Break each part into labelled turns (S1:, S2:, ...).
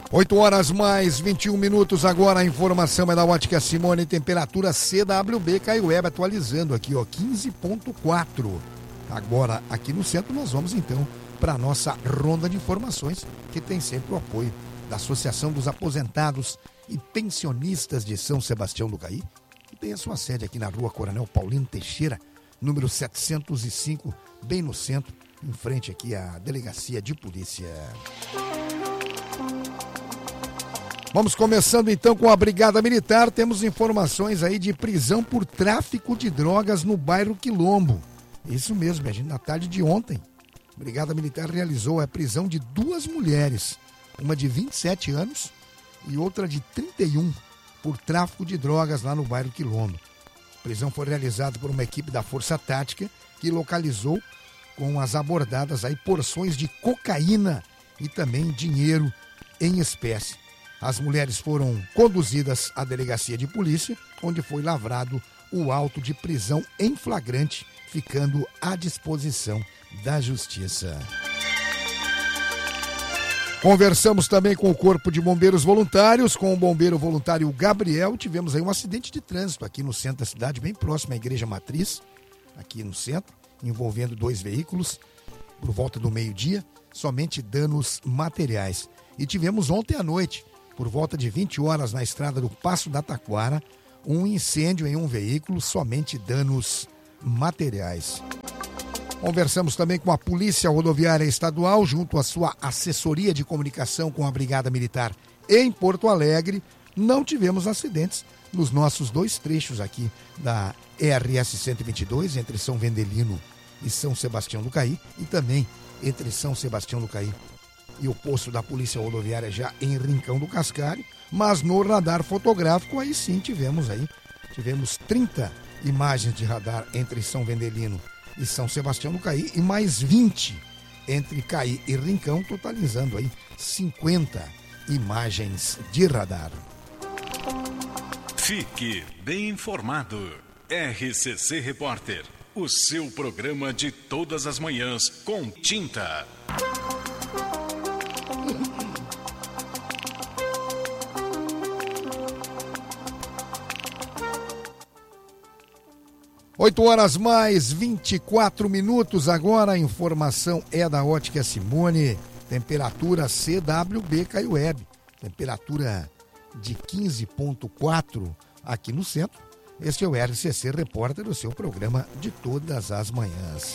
S1: 8 horas mais 21 minutos agora, a informação é da Ótica Simone, temperatura CWB, Caio Web atualizando aqui, ó, 15,4. Agora, aqui no centro, nós vamos então para a nossa ronda de informações, que tem sempre o apoio da Associação dos Aposentados e Pensionistas de São Sebastião do Caí, que tem a sua sede aqui na rua Coronel Paulino Teixeira, número 705, bem no centro, em frente aqui à Delegacia de Polícia. Vamos começando então com a Brigada Militar. Temos informações aí de prisão por tráfico de drogas no bairro Quilombo. Isso mesmo, minha gente, na tarde de ontem, a Brigada Militar realizou a prisão de 2 mulheres, uma de 27 anos e outra de 31, por tráfico de drogas lá no bairro Quilombo. A prisão foi realizada por uma equipe da Força Tática que localizou com as abordadas aí porções de cocaína e também dinheiro em espécie. As mulheres foram conduzidas à delegacia de polícia, onde foi lavrado o auto de prisão em flagrante, ficando à disposição da Justiça. Conversamos também com o Corpo de Bombeiros Voluntários, com o bombeiro voluntário Gabriel. Tivemos aí um acidente de trânsito aqui no centro da cidade, bem próximo à Igreja Matriz, aqui no centro, envolvendo 2 veículos, por volta do meio-dia, somente danos materiais. E tivemos ontem à noite, por volta de 20 horas, na estrada do Passo da Taquara, um incêndio em um veículo, somente danos materiais. Conversamos também com a Polícia Rodoviária Estadual, junto à sua assessoria de comunicação com a Brigada Militar em Porto Alegre. Não tivemos acidentes nos nossos 2 trechos aqui da RS 122, entre São Vendelino e São Sebastião do Caí, e também entre São Sebastião do Caí e o posto da Polícia Rodoviária já em Rincão do Cascalho, mas no radar fotográfico aí sim tivemos 30 imagens de radar entre São Vendelino e São Sebastião do Caí e mais 20 entre Caí e Rincão, totalizando aí 50 imagens de radar.
S2: Fique bem informado. RCC Repórter, o seu programa de todas as manhãs com tinta.
S1: Oito horas mais 24 minutos agora, a informação é da Ótica Simone, temperatura CWB Caio Web, temperatura de 15,4 aqui no centro. Este é o RCC Repórter, o seu programa de todas as manhãs.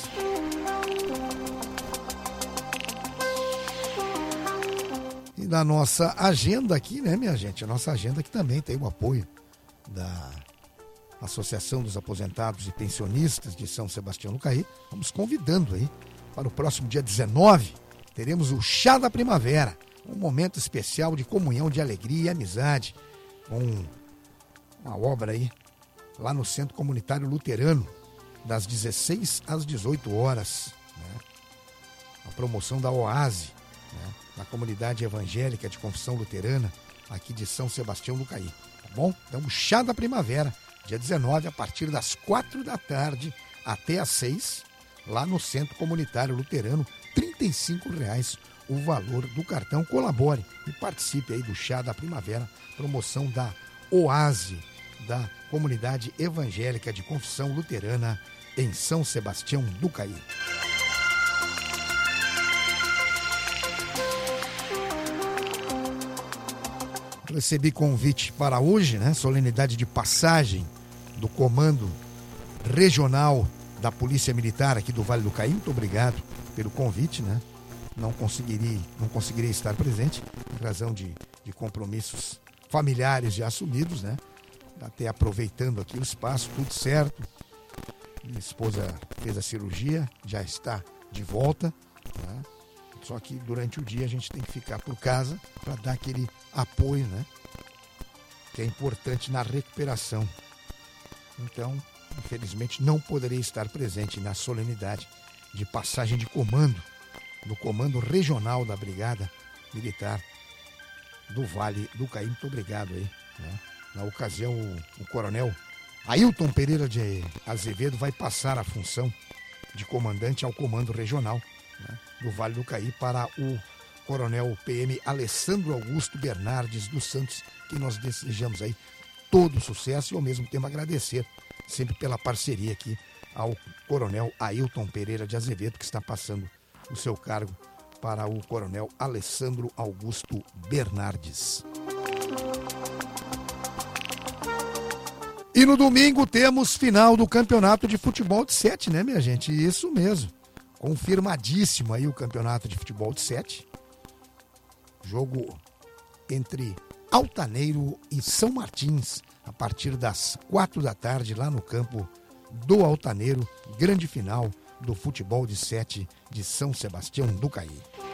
S1: E na nossa agenda aqui, né, minha gente, a nossa agenda que também tem o apoio da Associação dos Aposentados e Pensionistas de São Sebastião do Caí. Vamos convidando aí para o próximo dia 19, teremos o Chá da Primavera, um momento especial de comunhão, de alegria e amizade, com uma obra aí lá no Centro Comunitário Luterano, das 16 às 18 horas, né? A promoção da Oase, né? Na comunidade evangélica de confissão luterana aqui de São Sebastião do Caí, tá bom? Então, o Chá da Primavera, dia 19, a partir das 4 da tarde até às 6, lá no Centro Comunitário Luterano, R$35 o valor do cartão. Colabore e participe aí do Chá da Primavera, promoção da Oase, da Comunidade Evangélica de Confissão Luterana em São Sebastião do Caí. Recebi convite para hoje, né? Solenidade de passagem do Comando Regional da Polícia Militar aqui do Vale do Caí. Muito obrigado pelo convite, né? Não conseguirei estar presente em razão de compromissos familiares já assumidos, né? Até aproveitando aqui o espaço, tudo certo. Minha esposa fez a cirurgia, já está de volta, né? Só que durante o dia a gente tem que ficar por casa para dar aquele apoio, né? Que é importante na recuperação. Então, infelizmente, não poderei estar presente na solenidade de passagem de comando, do Comando Regional da Brigada Militar do Vale do Caí. Muito obrigado aí, né? Na ocasião, o coronel Ailton Pereira de Azevedo vai passar a função de comandante ao Comando Regional, né, do Vale do Caí para o Coronel PM Alessandro Augusto Bernardes dos Santos, que nós desejamos aí todo sucesso e ao mesmo tempo agradecer sempre pela parceria aqui ao Coronel Ailton Pereira de Azevedo, que está passando o seu cargo para o Coronel Alessandro Augusto Bernardes. E no domingo temos final do Campeonato de Futebol de 7, né, minha gente? Isso mesmo. Confirmadíssimo aí o Campeonato de Futebol de 7. Jogo entre Altaneiro e São Martins, a partir das 4 da tarde, lá no campo do Altaneiro. Grande final do Futebol de 7 de São Sebastião do Caí.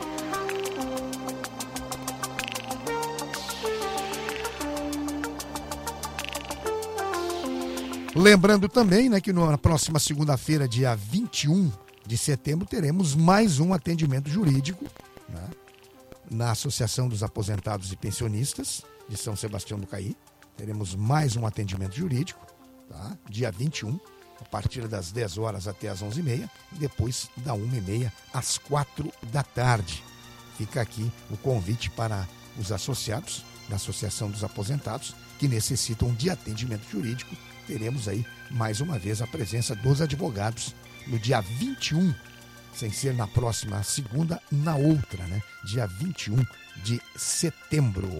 S1: Lembrando também, né, que na próxima segunda-feira, dia 21 de setembro, teremos mais um atendimento jurídico, né, na Associação dos Aposentados e Pensionistas de São Sebastião do Caí. Teremos mais um atendimento jurídico, tá? Dia 21, a partir das 10 horas até as 11h30, e depois da 1h30 às 4 da tarde. Fica aqui o convite para os associados da Associação dos Aposentados que necessitam de atendimento jurídico. Teremos aí, mais uma vez, a presença dos advogados no dia 21, sem ser na próxima segunda, na outra, né? Dia 21 de setembro.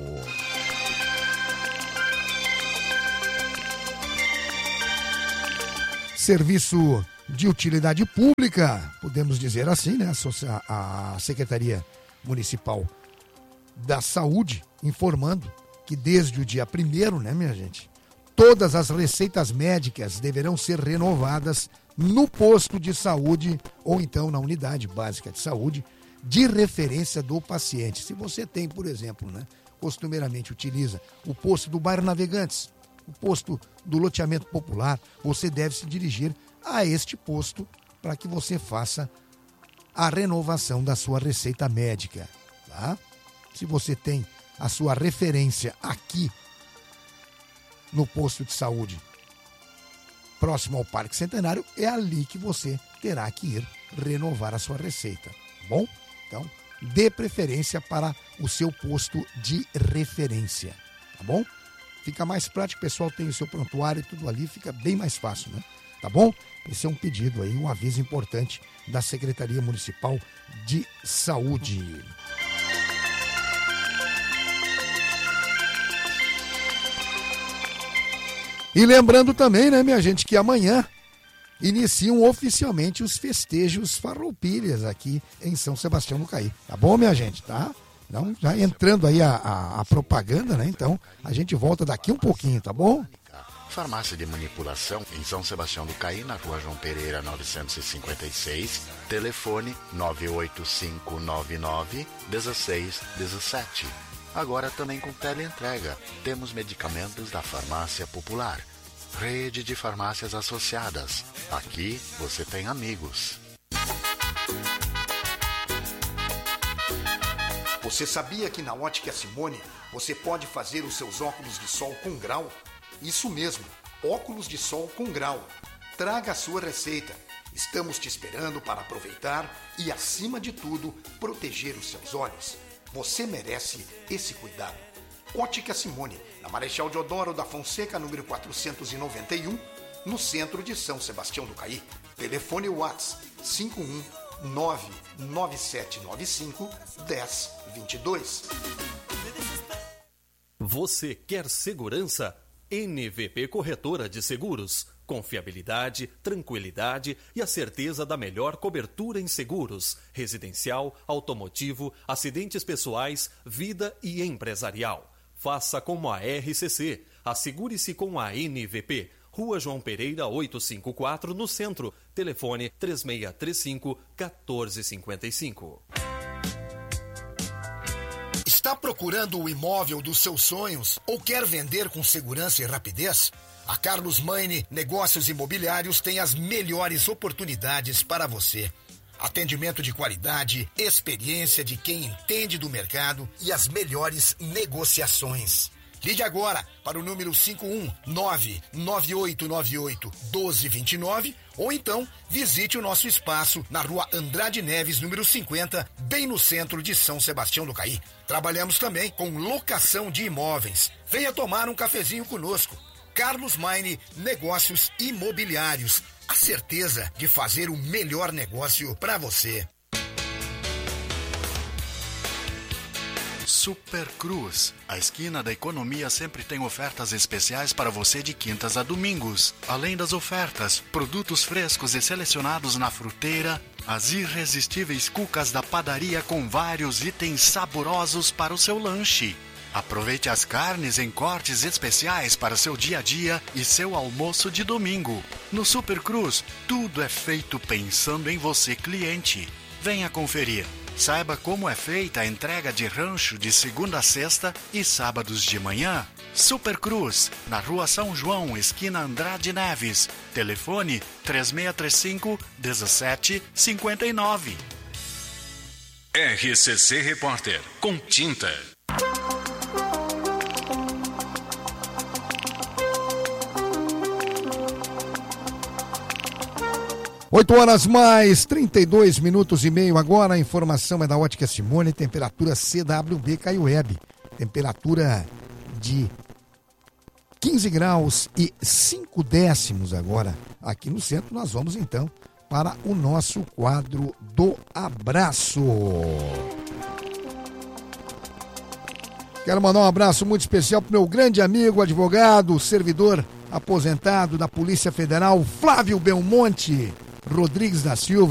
S1: Serviço de utilidade pública, podemos dizer assim, né? A Secretaria Municipal da Saúde informando que desde o dia 1º, né, minha gente, todas as receitas médicas deverão ser renovadas no posto de saúde ou então na unidade básica de saúde de referência do paciente. Se você tem, por exemplo, né, costumeiramente utiliza o posto do bairro Navegantes, o posto do loteamento popular, você deve se dirigir a este posto para que você faça a renovação da sua receita médica, tá? Se você tem a sua referência aqui no posto de saúde próximo ao Parque Centenário, é ali que você terá que ir renovar a sua receita, tá bom? Então, dê preferência para o seu posto de referência, tá bom? Fica mais prático, o pessoal tem o seu prontuário e tudo ali, fica bem mais fácil, né? Tá bom? Esse é um pedido aí, um aviso importante da Secretaria Municipal de Saúde. E lembrando também, né, minha gente, que amanhã iniciam oficialmente os festejos Farroupilhas aqui em São Sebastião do Caí. Tá bom, minha gente? Tá? Então, já entrando aí a propaganda, né? Então, a gente volta daqui um pouquinho, tá bom?
S3: Farmácia de Manipulação em São Sebastião do Caí, na Rua João Pereira, 956, telefone 98599-1617. Agora também com teleentrega. Temos medicamentos da Farmácia Popular. Rede de farmácias associadas. Aqui você tem amigos.
S4: Você sabia que na Ótica Simone você pode fazer os seus óculos de sol com grau? Isso mesmo, óculos de sol com grau. Traga a sua receita. Estamos te esperando para aproveitar e, acima de tudo, proteger os seus olhos. Você merece esse cuidado. Ótica Simone, na Marechal Deodoro da Fonseca, número 491, no centro de São Sebastião do Caí. Telefone WhatsApp 51997951022.
S5: Você quer segurança? NVP Corretora de Seguros. Confiabilidade, tranquilidade e a certeza da melhor cobertura em seguros, residencial, automotivo, acidentes pessoais, vida e empresarial. Faça como a RCC. Assegure-se com a NVP. Rua João Pereira, 854, no centro. Telefone 3635-1455.
S6: Está procurando o imóvel dos seus sonhos ou quer vender com segurança e rapidez? A Carlos Maine Negócios Imobiliários tem as melhores oportunidades para você. Atendimento de qualidade, experiência de quem entende do mercado e as melhores negociações. Ligue agora para o número 519-9898-1229 Ou então, visite o nosso espaço na Rua Andrade Neves, número 50, bem no centro de São Sebastião do Caí. Trabalhamos também com locação de imóveis. Venha tomar um cafezinho conosco. Carlos Maine Negócios Imobiliários. A certeza de fazer o melhor negócio para você.
S3: Super Cruz. A esquina da economia sempre tem ofertas especiais para você de quintas a domingos. Além das ofertas, produtos frescos e selecionados na fruteira, as irresistíveis cucas da padaria com vários itens saborosos para o seu lanche. Aproveite as carnes em cortes especiais para seu dia a dia e seu almoço de domingo. No Super Cruz, tudo é feito pensando em você, cliente. Venha conferir. Saiba como é feita a entrega de rancho de segunda a sexta e sábados de manhã. Super Cruz, na Rua São João, esquina Andrade Neves. Telefone 3635-1759.
S2: RCC Repórter, com tinta.
S1: 8h mais 32 minutos agora. A informação é da Ótica Simone. Temperatura CWB Caio Web. Temperatura de 15 graus e 5 décimos agora. Aqui no centro nós vamos então para o nosso quadro do abraço. Quero mandar um abraço muito especial para o meu grande amigo, advogado, servidor aposentado da Polícia Federal, Flávio Belmonte Rodrigues da Silva.